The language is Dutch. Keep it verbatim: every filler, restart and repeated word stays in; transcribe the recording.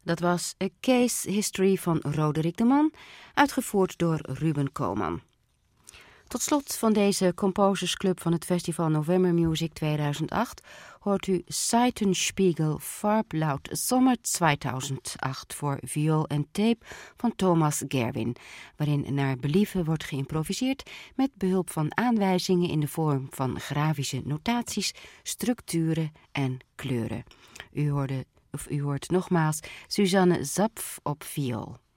Dat was A Case History van Roderick de Man, uitgevoerd door Ruben Koolman. Tot slot van deze Composers Club van het Festival November Music tweeduizend acht hoort u Seitenspiegel Farblaut Sommer tweeduizend acht voor viool en tape van Thomas Gerwin, waarin naar believen wordt geïmproviseerd met behulp van aanwijzingen in de vorm van grafische notaties, structuren en kleuren. U hoorde, of u hoort nogmaals Suzanne Zapf op viool.